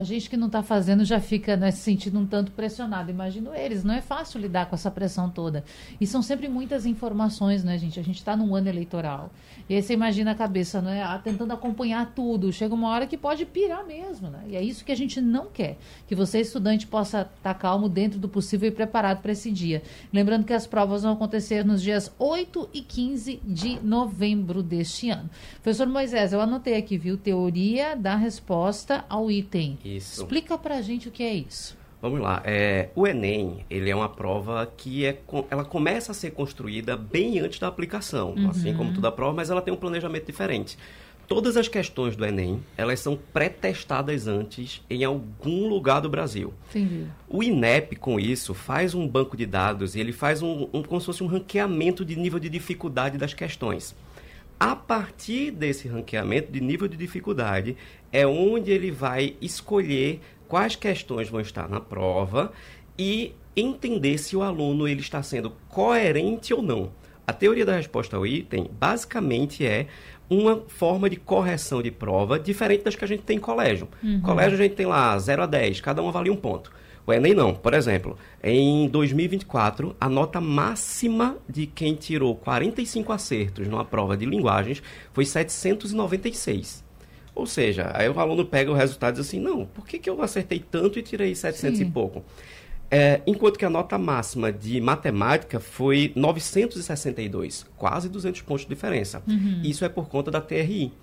A gente que não está fazendo já fica, né, se sentindo um tanto pressionado. Imagino eles, não é fácil lidar com essa pressão toda. E são sempre muitas informações, né, gente? A gente está num ano eleitoral. E aí você imagina a cabeça, né, tentando acompanhar tudo. Chega uma hora que pode pirar mesmo, né? E é isso que a gente não quer. Que você, estudante, possa estar calmo dentro do possível e preparado para esse dia. Lembrando que as provas vão acontecer nos dias 8 e 15 de novembro deste ano. Professor Moisés, eu anotei aqui, viu? Teoria da resposta ao item. Isso. Explica pra gente o que é isso. Vamos lá. O Enem, ele é uma prova que ela começa a ser construída bem antes da aplicação, assim como toda prova, mas ela tem um planejamento diferente. Todas as questões do Enem, elas são pré-testadas antes em algum lugar do Brasil. Entendi. O INEP, com isso, faz um banco de dados e ele faz como se fosse um ranqueamento de nível de dificuldade das questões. A partir desse ranqueamento de nível de dificuldade, é onde ele vai escolher quais questões vão estar na prova e entender se o aluno ele está sendo coerente ou não. A teoria da resposta ao item, basicamente, é uma forma de correção de prova diferente das que a gente tem em colégio. Colégio a gente tem lá 0 a 10, cada um avalia um ponto. O Enem não. Por exemplo, em 2024, a nota máxima de quem tirou 45 acertos numa prova de linguagens foi 796. Ou seja, aí o aluno pega o resultado e diz assim, não, por que eu acertei tanto e tirei 700 Sim. e pouco? Enquanto que a nota máxima de matemática foi 962, quase 200 pontos de diferença. Isso é por conta da TRI.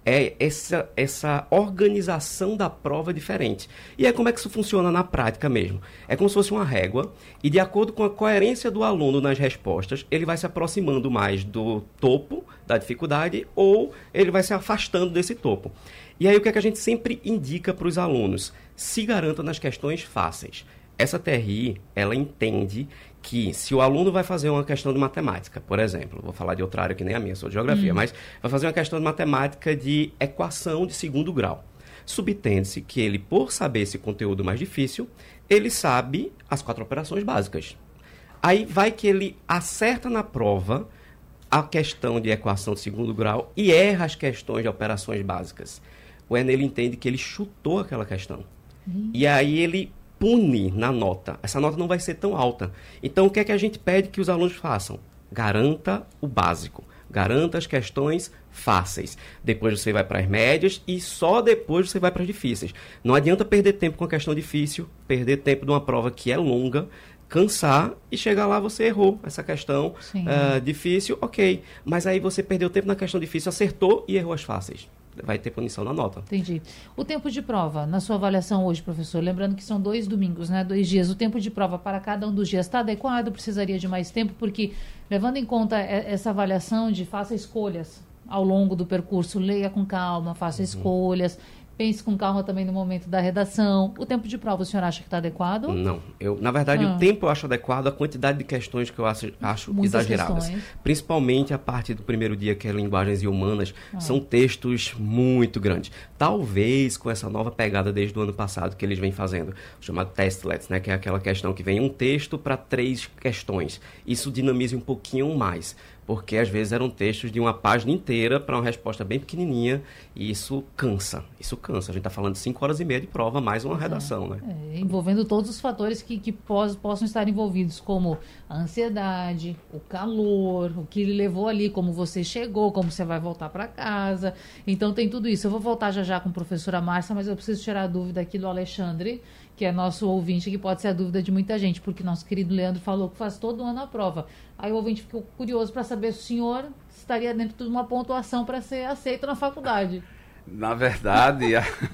Essa organização da prova diferente. E como é que isso funciona na prática mesmo? É como se fosse uma régua, e de acordo com a coerência do aluno nas respostas, ele vai se aproximando mais do topo da dificuldade ou ele vai se afastando desse topo. E aí o que é que a gente sempre indica para os alunos? Se garanta nas questões fáceis. Essa TRI, ela entende que se o aluno vai fazer uma questão de matemática, por exemplo, vou falar de outra área que nem a minha, sou de geografia, mas vai fazer uma questão de matemática de equação de segundo grau. Subtende-se que ele, por saber esse conteúdo mais difícil, ele sabe as 4 operações básicas. Aí vai que ele acerta na prova a questão de equação de segundo grau e erra as questões de operações básicas. O Enem ele entende que ele chutou aquela questão. E aí ele pune na nota. Essa nota não vai ser tão alta. Então, o que é que a gente pede que os alunos façam? Garanta o básico. Garanta as questões fáceis. Depois você vai para as médias e só depois você vai para as difíceis. Não adianta perder tempo com a questão difícil, perder tempo de uma prova que é longa, cansar e chegar lá você errou essa questão difícil, ok. Mas aí você perdeu tempo na questão difícil, acertou e errou as fáceis. Vai ter punição na nota. Entendi. O tempo de prova, na sua avaliação hoje, professor, lembrando que são 2 domingos, né? 2 dias. O tempo de prova para cada um dos dias está adequado? Precisaria de mais tempo? Porque, levando em conta essa avaliação de faça escolhas ao longo do percurso, leia com calma, faça escolhas, pense com calma também no momento da redação. O tempo de prova, o senhor acha que está adequado? Não. Na verdade, o tempo eu acho adequado, a quantidade de questões que eu acho Muitas exageradas. questões. Principalmente a parte do primeiro dia, que é Linguagens e Humanas, são textos muito grandes. Talvez com essa nova pegada desde o ano passado que eles vêm fazendo, chamado testlets, né, que é aquela questão que vem um texto para 3 questões. Isso dinamiza um pouquinho mais, porque às vezes eram textos de uma página inteira para uma resposta bem pequenininha, e isso cansa. A gente está falando de 5 horas e meia de prova, mais uma redação, né? Envolvendo todos os fatores que possam estar envolvidos, como a ansiedade, o calor, o que lhe levou ali, como você chegou, como você vai voltar para casa. Então tem tudo isso. Eu vou voltar já com a professora Márcia, mas eu preciso tirar a dúvida aqui do Alexandre, que é nosso ouvinte, que pode ser a dúvida de muita gente, porque nosso querido Leandro falou que faz todo ano a prova. Aí o ouvinte ficou curioso para saber se o senhor estaria dentro de uma pontuação para ser aceito na faculdade. Na verdade...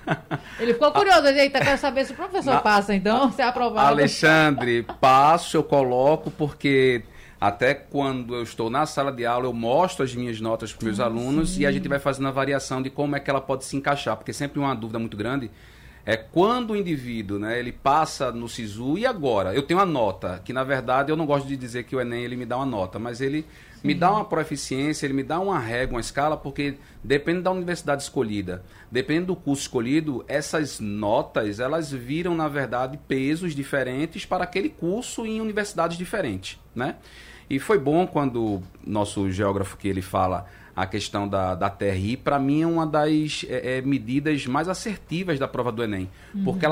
Ele ficou curioso, eita, quero saber se o professor passa, então, se é aprovado. Alexandre, passo, eu coloco, porque até quando eu estou na sala de aula, eu mostro as minhas notas para os meus alunos e a gente vai fazendo a variação de como é que ela pode se encaixar, porque sempre uma dúvida muito grande é quando o indivíduo, né, ele passa no SISU e agora? Eu tenho uma nota, que na verdade eu não gosto de dizer que o Enem ele me dá uma nota, mas ele me dá uma proeficiência, ele me dá uma régua, uma escala, porque depende da universidade escolhida, depende do curso escolhido, essas notas, elas viram, na verdade, pesos diferentes para aquele curso em universidades diferentes, né? E foi bom quando nosso geógrafo que ele fala a questão da TRI, para mim é uma das medidas mais assertivas da prova do Enem, porque